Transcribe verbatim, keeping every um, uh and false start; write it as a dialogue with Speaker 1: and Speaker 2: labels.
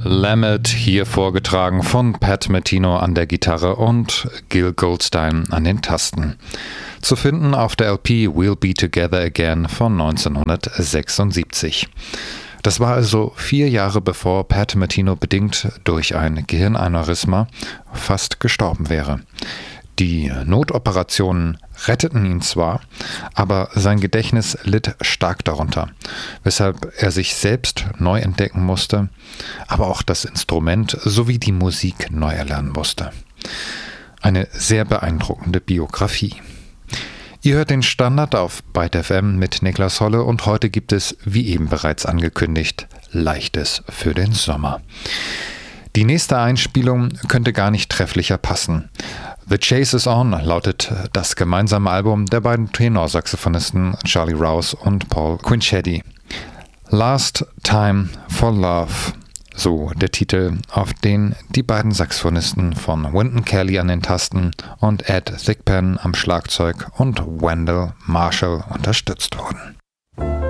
Speaker 1: Lamed, hier vorgetragen von Pat Metino an der Gitarre und Gil Goldstein an den Tasten. Zu finden auf der L P We'll Be Together Again von neunzehnhundertsechsundsiebzig. Das war also vier Jahre bevor Pat Metino bedingt durch ein Gehirnaneurysma fast gestorben wäre. Die Notoperationen retteten ihn zwar, aber sein Gedächtnis litt stark darunter, weshalb er sich selbst neu entdecken musste, aber auch das Instrument sowie die Musik neu erlernen musste. Eine sehr beeindruckende Biografie. Ihr hört den Standard auf Byte F M mit Niklas Holle und heute gibt es, wie eben bereits angekündigt, Leichtes für den Sommer. Die nächste Einspielung könnte gar nicht trefflicher passen. The Chase is On lautet das gemeinsame Album der beiden Tenorsaxophonisten Charlie Rouse und Paul Quinchetti. Last Time for Love, so der Titel, auf den die beiden Saxophonisten von Wynton Kelly an den Tasten und Ed Thigpen am Schlagzeug und Wendell Marshall unterstützt wurden.